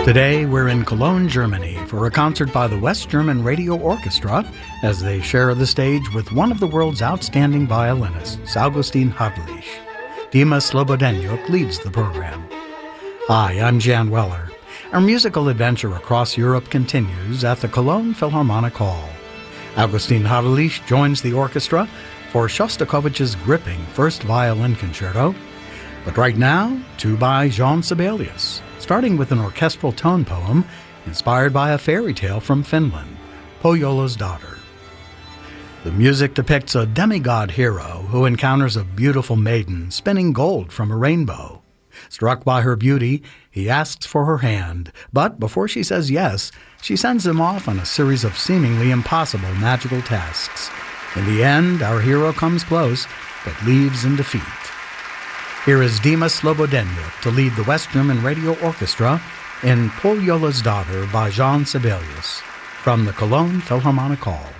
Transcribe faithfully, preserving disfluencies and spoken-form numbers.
Today, we're in Cologne, Germany, for a concert by the West German Radio Orchestra as they share the stage with one of the world's outstanding violinists, Augustin Hartlich. Dima Slobodenjuk leads the program. Hi, I'm Jan Weller. Our musical adventure across Europe continues at the Cologne Philharmonic Hall. Augustin Hartlich joins the orchestra for Shostakovich's gripping first violin concerto. But right now, two by Jean Sibelius, starting with an orchestral tone poem inspired by a fairy tale from Finland, Pohjola's Daughter. The music depicts a demigod hero who encounters a beautiful maiden spinning gold from a rainbow. Struck by her beauty, he asks for her hand, but before she says yes, she sends him off on a series of seemingly impossible magical tasks. In the end, our hero comes close, but leaves in defeat. Here is Dima Slobodenjuk to lead the West German Radio Orchestra in Pohjola's Daughter by Jean Sibelius from the Cologne Philharmonic Hall.